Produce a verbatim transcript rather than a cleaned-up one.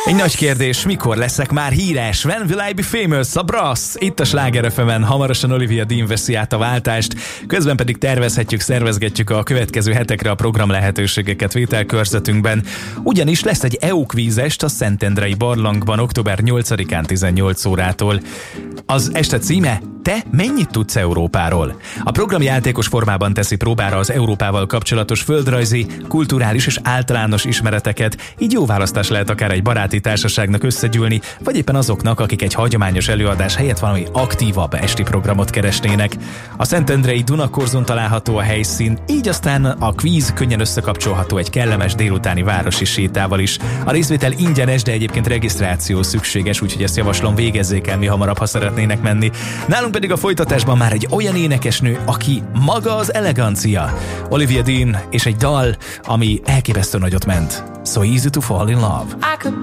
Egy nagy kérdés, mikor leszek már híres? When will I be famous? A Brass. Itt a Sláger ef emen hamarosan Olivia Dean veszi át a váltást, közben pedig tervezhetjük, szervezgetjük a következő hetekre a program lehetőségeket vételkörzetünkben. Ugyanis lesz egy é u kvízest a Szentendrei barlangban október nyolcadikán tizennyolc órától. Az este címe: Te mennyit tudsz Európáról? A program játékos formában teszi próbára az Európával kapcsolatos földrajzi, kulturális és általános ismereteket, így jó választás lehet akár egy baráti társaságnak összegyűlni, vagy éppen azoknak, akik egy hagyományos előadás helyett valami aktívabb esti programot keresnének. A szentendrei Dunakorzon található a helyszín, így aztán a kvíz könnyen összekapcsolható egy kellemes délutáni városi sétával is. A részvétel ingyenes, de egyébként regisztráció szükséges, úgyhogy ezt javaslom, végezzék el mi hamarabb, ha szeretnének menni. Nálunk pedig a folytatásban már egy olyan énekesnő, aki maga az elegancia. Olivia Dean és egy dal, ami elképesztő nagyot ment. So easy to fall in love.